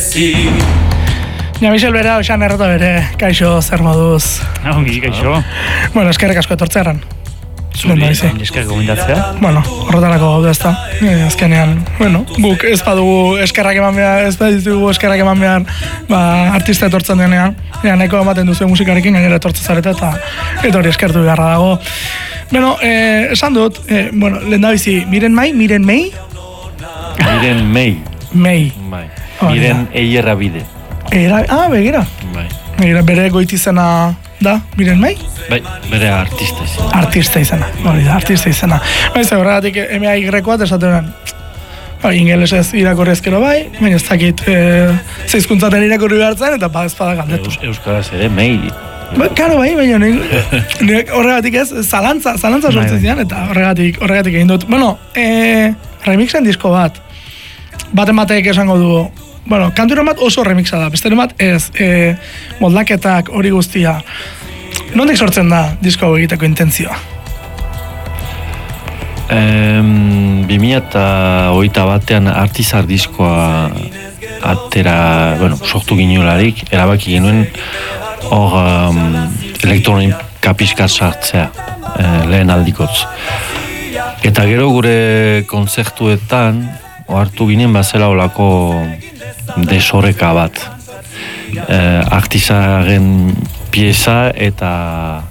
Ja, Michel Bera, osan errata bere, kaixo, zer moduz. Ongi, kaixo. Bueno, eskerrek asko etortzeran. Zuri, eskerrek gomendatzea. Bueno, horretarako gaude ezta. Azkenean, bueno, guk ez badugu eskerrak eman behar, ez badugu eskerrak eman behar, artista etortzen denean. Nahiko ematen duzu musikarekin, gainera etortzen zarete, eta hori eskertu beharra dago. Bueno, esan dut, lehen da bizi, Miren Mei? Miren Mei. Mei. Miren Eierra Bide. Begira. Begira, bere goitizena da, Miren Mei? Bai, bere artista izena. Artista izena, hori da, artista izena. Baiz, horregatik MAY-koat esaten ingelesez irakorri ezkero bai, baina ez dakit zeizkuntzaten irakorri behartzen, eta ez bada galdetu. Euskaraz ere, Mei. Karo bai, baina horregatik ez, zalantza sortzen zian, eta horregatik egin dut. Bueno, remixen disko bat, batek esango du, bueno, kanturen bat oso remixa da, besteren bat ez, moldaketak hori guztia. Nondik sortzen da disko hau egiteko intentzioa? 2021an Artizar diskoa atera, sortu ginolarik, erabaki genuen hor elektronika pixkat sartzea, lehen aldikotz. Eta gero gure kontzertuetan hartu ginen bazela olako desoreka bat. Artizaren pieza eta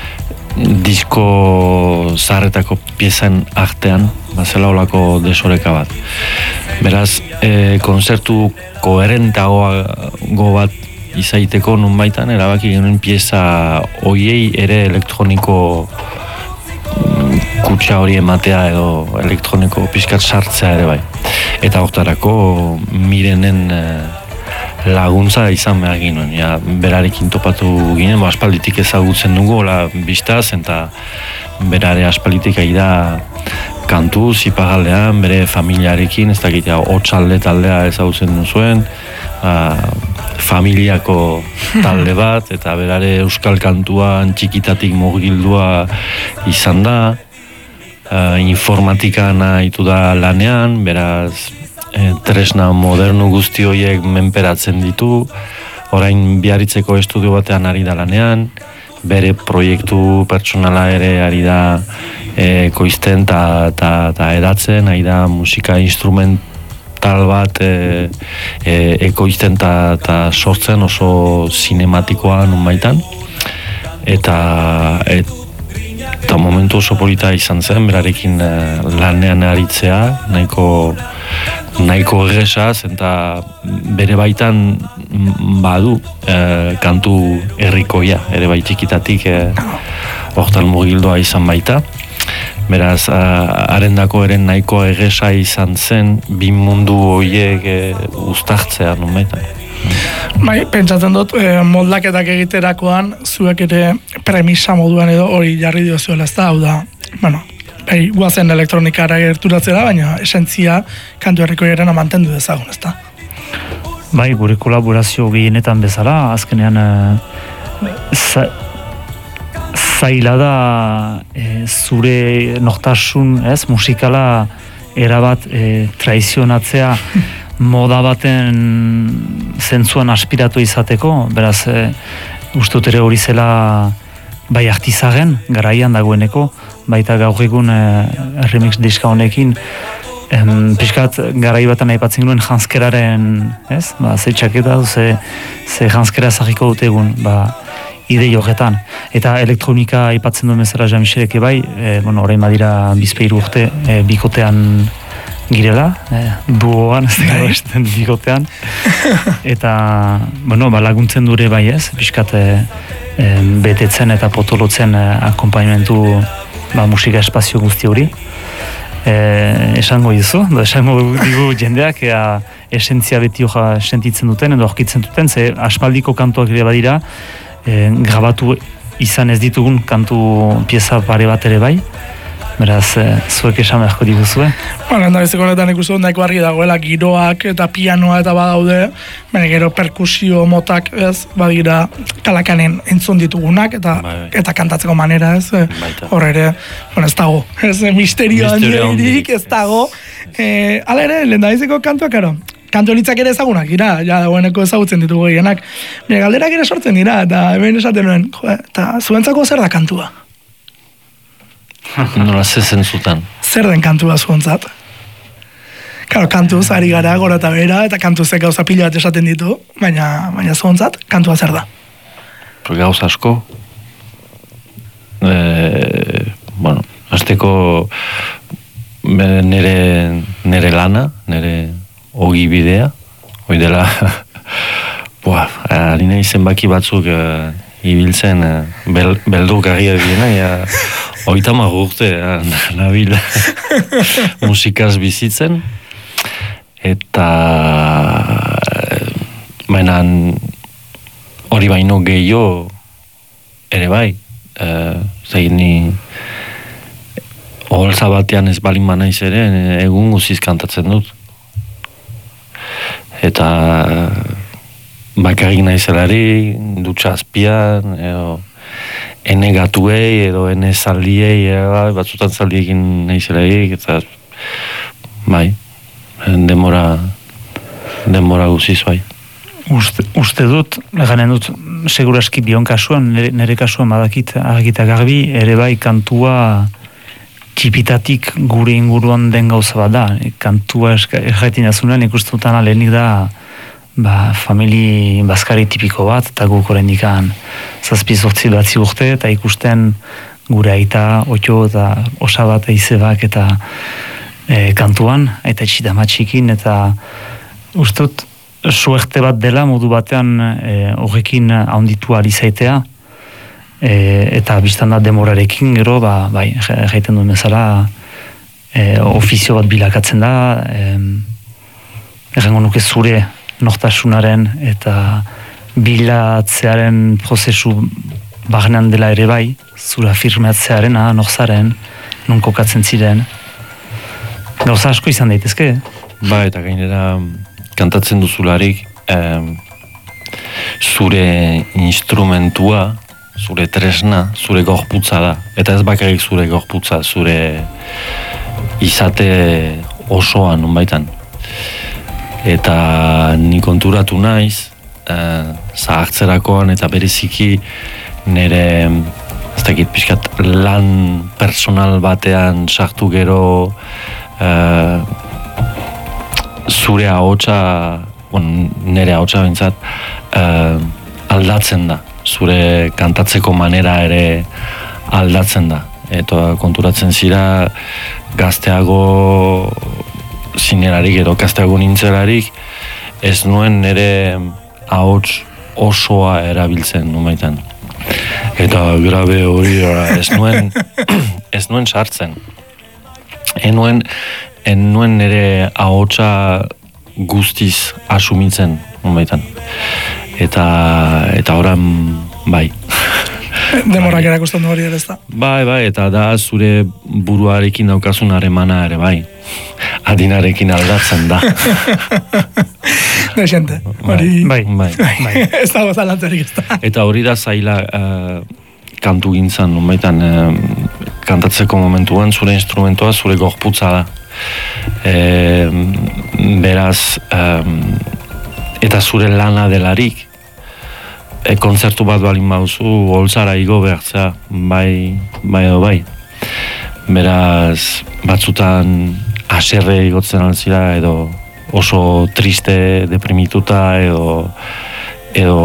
disko zaharretako piezan artean bazela olako desoreka bat. Beraz, kontzertu koherentago bat izaiteko nunbaitan erabaki genuen pieza hoiei ere elektroniko kutsa hori ematea edo elektroniko pixkat sartzea ere bai. Eta hortarako Mirenen laguntza izan behar ginen. Berarekin topatu ginen, aspalditik ezagutzen dugu, biztaz, eta berare aspalditik da kantu, zipagaldean, bere familiarekin, ez dakit, hotxalde taldea ezagutzen duzuen, familiako talde bat, eta berare euskal kantuan txikitatik murgildua izan da, informatika nahitu da lanean, beraz tresna modernu guzti horiek menperatzen ditu, orain Biarritzeko estudio batean ari da lanean, bere proiektu pertsonala ere ari da ekoizten eta edatzen, ari da musika instrumental bat ekoizten eta sortzen oso zinematikoa nunbaitan, eta momentu oso polita izan zen, berarekin lanean aritzea, nahiko erresaz, eta bere baitan badu kantu herrikoia, ere bai txikitatik hortan mugildoa izan baita. Beraz, harendako eren nahiko erresa izan zen, bi mundu horiek uztartzea nunbaitan. Bai, pentsatzen dut, moldaketak egiterakoan, zuek ere premisa moduan edo hori jarri diozuela, ez da, hau da, guazen elektronikara gerturatzea da, baina esentzia kantu herrikoiaren mantendu dezagun, ez da? Bai, gure kolaborazio gehienetan bezala, azkenean zaila da zure nortasun, musikala erabat traizionatzea moda baten zentzuan aspiratu izateko, beraz, ustut ere hori zela bai artizaren, garaian dagoeneko, baita gaur egun remix diska honekin, pixkat garai batan aipatzen genuen janskeraren, ze txaketa, ze janskera ezagiko dut egun, idei horretan. Eta elektronika aipatzen duen bezala Jean-Micheleke bai, orain badira bizpeiru urte bikotean girela, duoan, ez dago esten bikotean, eta laguntzen dure bai ez, pixkat betetzen eta potolotzen akompainamentu musika espazio guzti hori. Esango digu jendeak esentzia beti hoja sentitzen duten edo aurkitzen duten, ze aspaldiko kantuak ere badira, grabatu izan ez ditugun kantu pieza pare bat ere bai, beraz, zuek esan beharko diguzue. Endabizeko honetan ikusten nahiko argi dagoela, giroak eta pianoa eta badaude, gero perkusio motak badira kalakanen entzun ditugunak eta kantatzeko manera hor ere, ez dago, misterio handirik ez dago. Hala ere, lehendabizeko kantua, kantu honitzak ere ezagunak dira, ja dagoeneko ezagutzen ditugu gehienak. Nire galderak ere sortzen dira, eta hemen esaten nuen, eta zuentzako zer da kantua? Nola zezen zutan. Zer den kantua zuentzat? Claro, kantuz ari gara gora eta bera, eta kantuzek gauza pila bat esaten ditu, baina zuentzat, kantua zer da? Gauza asko. Bueno, azteko nere lana, nere ogi bidea, hoi dela, harina zenbaki batzuk ibiltzen, belduk agia diena, oitama urte nabil musikaz bizitzen, eta mainan hori baino gehiago ere bai, zegin ni oholtza batean ez balin manaiz ere, egun guziz kantatzen dut. Eta bakarrik naizelari, dutxa azpian, edo ene gatuei, edo ene zaldiei, batzutan zaldiekin naizelari, eta bai, denbora guziz bai. Uste dut, ganen dut, seguraski bion kasuan, nire kasuan badakit argita garbi, ere bai kantua txipitatik gure inguruan den gauza bat da. Kantua erjaitin azunean ikustutan alenik da famili bazkari tipiko bat, eta guk orendikan 7-8 batzi urte, eta ikusten gure aita, otio eta osabat eizebak eta kantuan, eta txitamatxikin, eta uste dut, suerte bat dela modu batean horrekin haunditu alizaitea, eta biztan da demorarekin gero, bai, jaiten duen bezala, ofizio bat bilakatzen da, errengo nuke zure nortasunaren eta bilatzearen prozesu bagnean dela ere bai, zura firmeatzearen, norzaren, non kokatzen ziren. Gauza asko izan daitezke? Ba, eta gainera kantatzen duzularik zure instrumentua, zure tresna, zure gorputza da. Eta ez bakarrik zure gorputza, zure izate osoan, nonbaitan. Eta ni konturatu naiz, zahartzerakoan eta bereziki nire, ez dakit pixkat, lan personal batean sartu gero zure ahotsa, nire ahotsa bintzat, aldatzen da. Zure kantatzeko manera ere aldatzen da. Eta konturatzen zira gazteago zinerarik edo gazteago nintzelarik ez nuen nire ahots osoa erabiltzen numaitan. Eta grabe hori ez nuen sartzen. En nuen nire ahotsa guztiz asumitzen numaitan. Eta oran, bai. Demorak erakusten du hori ere ez da. Bai, eta da zure buruarekin daukazun haremana ere bai. Adinarekin aldatzen da. Desente, hori... Bai. Ez dago zalantzarik ez da. Eta hori da zaila kantu gintzan, nonbaitan kantatzeko momentuan zure instrumentoa zure gorputza da. Beraz... eta zure lana delarik, kontzertu bat balin bauzu, holtzara igo behartzea, bai edo bai. Beraz, batzutan haserre igotzen altzira, edo oso triste, deprimituta, edo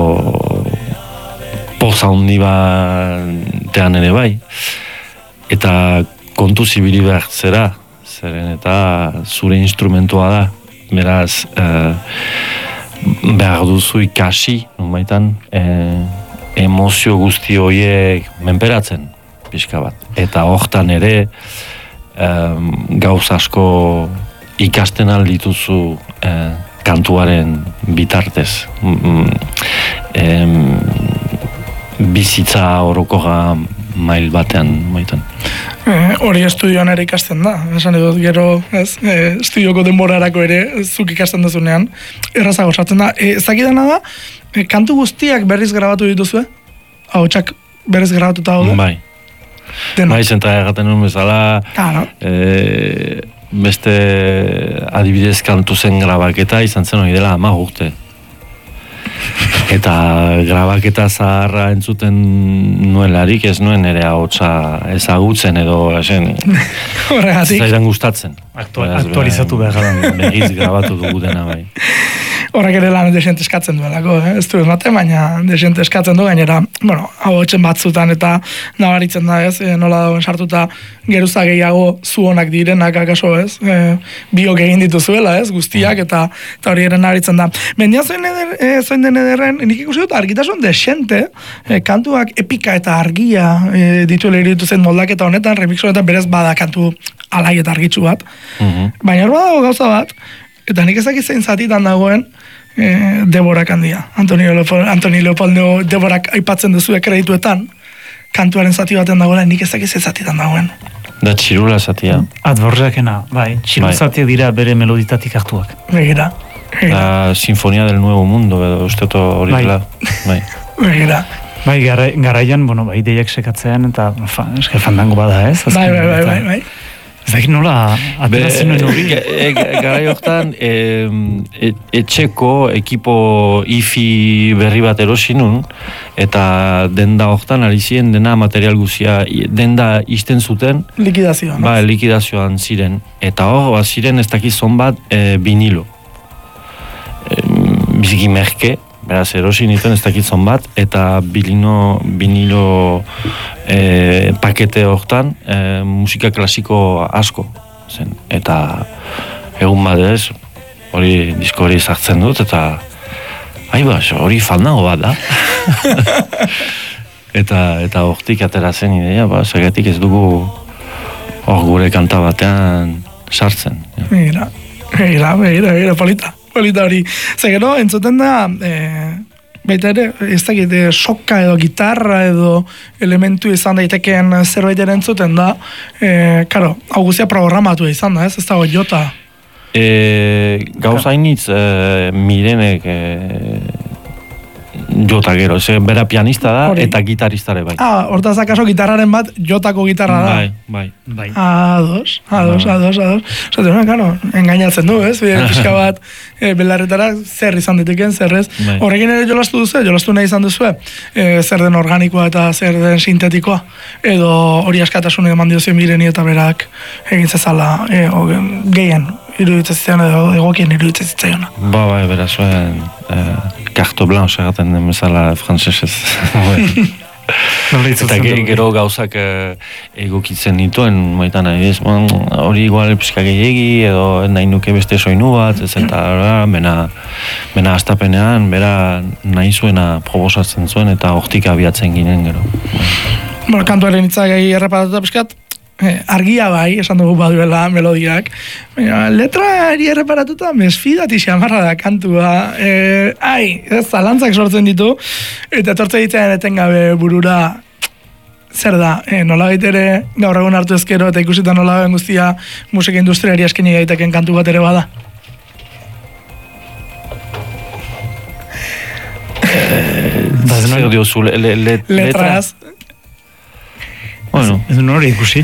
poza handi batean ere bai. Eta kontu zibili behartzera, zeren eta zure instrumentua da. Beraz, behar duzu ikasi, nonbaitan, emozio guzti horiek menperatzen, pixka bat. Eta hortan ere, gauz asko ikasten aldituzu kantuaren bitartez. Bizitza orokoga mail batean, maitan. Hori estudioan ere ikasten da, esan edot gero, estudioko denborarako ere, zuk ikasten duzunean, errazago sartzen da. Ezakidana da, kantu guztiak berriz grabatu dituzue? Ahotsak berriz grabatuta daude? Bai. Bai, zenta egaten nuen bezala, claro. beste adibidez kantu zen grabaketa izan zen hori dela 10 urte. Eta grabaketa zaharra entzuten nuelarik ez nuen ere ahotsa ezagutzen edo horregatik zaidan gustatzen. Aktualizatu behar gara. Begiz grabatu dugu dena bai. Horrek ere lan desente eskatzen duelako, ez du esmate, baina desente eskatzen du, gainera, ahotsen batzutan eta nabaritzen da, ez, nola dagoen sartuta geruza gehiago zuonak direnak akaso, ez, biok egin dituzuela, ez, guztiak, eta hori ere nabaritzen da. Mendia zoin den ederren, nik ikusi dut argitasun desente, kantuak epika eta argia dituela irituzen moldaketa honetan, remix honetan berez bada kantu alai eta argitsu bat, baina hor badago gauza bat, eta nik ezak zein zatitan dagoen Deborak handia. Antoni Leopoldo Deborak aipatzen duzu kredituetan, kantuaren zati baten dagoela, nik ezak zein zatitan dagoen. Da txirula zatia. Adborrakena, bai, txirula zatiak dira bere meloditatik hartuak. Begira. La Sinfonia del Nuevo Mundo, edo uste hori dela. Bai. Begira. Bai, garaian, bai, ideiak sekatzean, eta fandango bada, ez? Bai. Ez dakit nola ateratzen nuen hori. Garai hortan, etxeko ekipo IFI berri bat erosinun, eta denda hortan ari ziren dena material guzia, denda izten zuten. Likidazioan. Ba, likidazioan ziren. Eta hor, ziren ez dakizon bat vinilo. Biziki merke, beraz, erosin ituen ez dakitzon bat, eta vinilo pakete hortan musika klasiko asko zen. Eta egun badez, hori disko hori sartzen dut, eta hori fandago bat da. Eta hortik atera zen ideia, zagatik ez dugu hor gure kanta batean sartzen. Begira, polita hori. Zegero, entzuten da, baita ere, ez dakit, soka edo gitarra edo elementu izan daitekeen zerbait ere entzuten da, karo, hau guztia programatu izan da, ez dago jota. Gauzainitz Mirenek jota gero, bera pianista da eta gitaristare bai. Hortaz akaso gitarraren bat jotako gitarra da. Bai. Ados. Zaten, karo, engainatzen du, ez? Pixka bat, belarretara zer izan diteken, zer ez. Horrekin ere jolastu nahi izan duzue, zer den organikoa eta zer den sintetikoa, edo hori askatasunik eman diozien Mireni eta berak egin zezala gehien iruditzen edo egokien iruditzen zitzaiona. Bai, berazuen carte blanche egaten den bezala frantsesez. Eta gero gauzak egokitzen dituen, moetan hori igual pixka gehiagi, edo nahi nuke beste soinu bat, ez eta bena astapenean, bera nahi zuena proposatzen zuen, eta hortik abiatzen ginen gero. Kantuaren hitzak erreparatuta pixkat, argia bai, esan dugu baduela melodiak, letrari erreparatuta mesfidati xamarra da kantua, zalantzak sortzen ditu, eta etortzen ditzen etengabe burura, zer da, nolabait ere gaur egun hartu ezkero, eta ikusita nolabait guztia musika industriari eskeni gaiteken kantu bat ere bada. Zer diozu, letraz? Bueno, ez nori ikusi.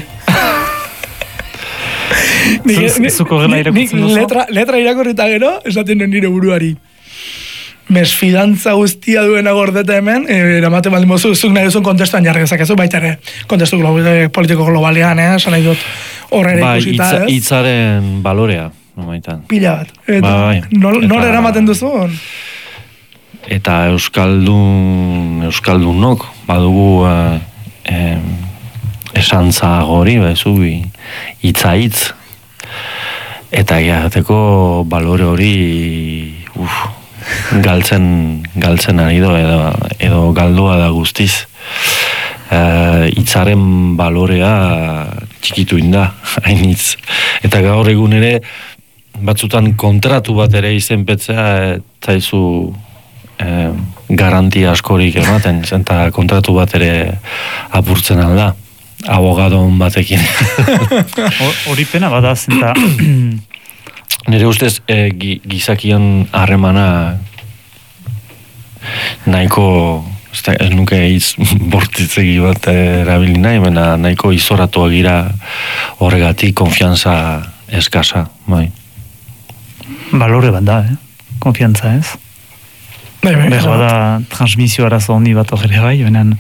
Zuko gela irakutzen duzu? Letra irakorrita gero, esaten nire buruari. Mesfidantza guztia duena gordeta hemen, eramaten baldin mozu, zuk nahi duzun kontestuan jarri dezakezu, baita ere, kontestu politiko globalean, esan nahi dut horre ere ikusita, ez? Hitzaren balorea, nomaitan. Pila bat. Nor eramaten duzun? Eta euskaldunok badugu esantza gori, hitza-hitz, eta egiateko balore hori galtzen ari edo galdua da guztiz. Hitzaren balorea txikitu inda, hainitz. Eta gaur egun ere, batzutan kontratu bat ere izenpetzea, eta izu garantia askorik ematen, eta kontratu bat ere apurtzen alda. Abogadon batekin. Hori pena bada zenta. Nire ustez gizakion harremana nahiko, ez nuke hitz bortitzegi bat erabili nahi, nahiko izoratuak gira horregatik konfianza eskasa, bai. Balore bat da, konfiantza ez? Behar da transmisio arazo handi bat horre bai, benen...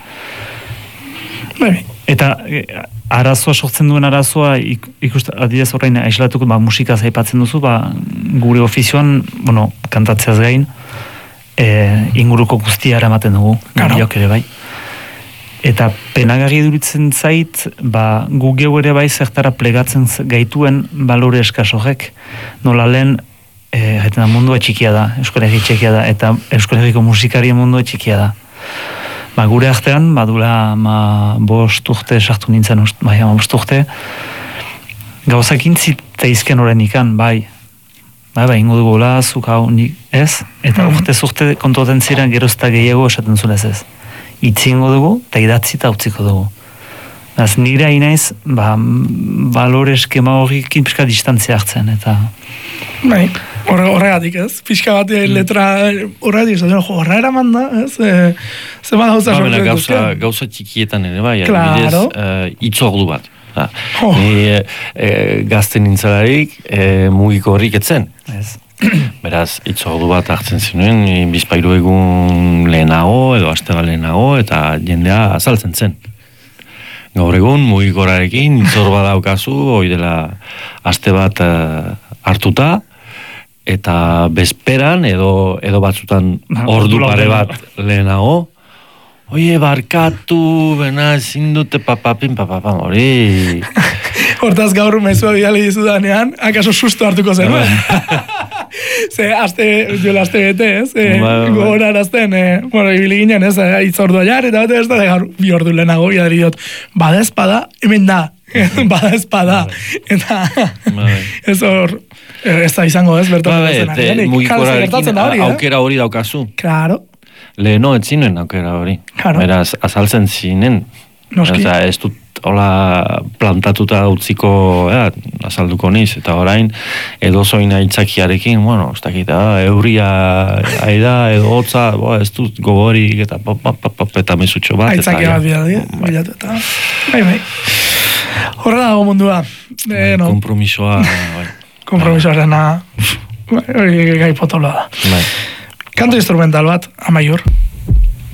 Eta arazoa sortzen duen arazoa adidez horrein aislatuko musika zaipatzen duzu, gure ofizioan, kantatzeaz gain, inguruko guztia eramaten dugu, biok ere bai. Eta penagarri duritzen zait, gu geu ere bai zertara plegatzen gaituen balore eskas horrek, nola lehen, mundua txikia da, Euskal Herri txikia da, eta Euskal Herriko musikarien mundua txikia da. Gure artean, badula 5 urte sartu nintzen, 5 urte, gauzak intziteizken horren ikan, bai, ingo dugu la, zuk hau nik ez, eta urte kontuaten ziren gerozta gehiago esaten zuen ez. Itzi ingo dugu, eta idatzi eta utziko dugu. Nire hainaiz, balore eskema horrekin pixka distantzia hartzen, eta... Bai, horregatik ez, pixka bat letra horregatik ez, horra eraman da, ez, zema gauza sortzen duzke. Gauza txikietan ere, bai, claro. Itzordu bat. Ni gazten nintzalarik mugiko horrik etzen. Beraz, itzordu bat hartzen zinuen, bizpairu egun lehenago, edo aste bat lehenago, eta jendea azaltzen zen. Gaur egun, mugikorarekin, itzor bat daukazu, hoi dela aste bat hartuta, eta bezperan, edo batzutan ordu pare bat lehenago, oie, barkatu, bena, ezin dute papapin, hori... Hortaz gaur mezua bidali dizudanean, akaso susto hartuko zen, Ze, jola aste bete, ez? Gogora arazten, ibili ginen, ez? Itzordua jar, eta bate ez da, gaur bi ordu lehenago, bidari dut, bada espada, hemen da, bada espada, eta ez hor, ez da izango, ez? Mugikorarekin aukera hori daukazu. Claro. Leheno etzinuen aukera hori. Beraz, azaltzen zinen. Ez dut hola plantatuta utziko azalduko niz, eta orain edozoin aitzakiarekin, ez dakita, euria aida, edo hotza, ez dut gogorik, eta eta mesutxo bat. Aitzakia bat bilatu, eta bai. Horra dago mundua. Kompromisoa. Kompromisoarena, hori gai potoloa da. Kanto instrumental bat, Amaiur.